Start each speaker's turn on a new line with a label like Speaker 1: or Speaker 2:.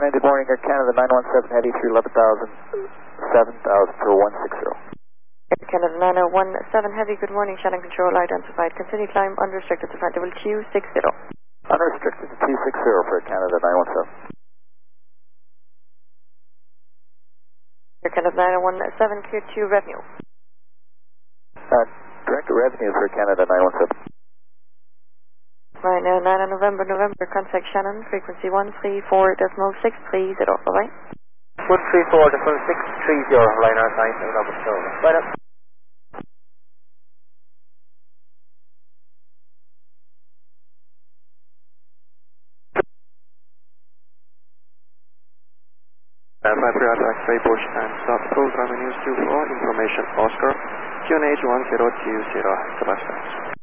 Speaker 1: morning, Air Canada 917 Heavy through 11,000, 7,000 for 160.
Speaker 2: Air Canada 917 Heavy, good morning, Shannon Control identified. Continue climb unrestricted to flight level 260.
Speaker 1: Unrestricted to 260 for Air Canada 917.
Speaker 2: Air Canada 917, clear to revenue.
Speaker 1: Direct revenue for Canada 917.
Speaker 2: Right now, 9 November, contact Shannon, frequency 134.630, bye-bye.
Speaker 3: 134.630, line R sign, right up.
Speaker 4: Flight Priority X-ray push and stop program news 24, information Oscar, QNH 1020, Sebastian.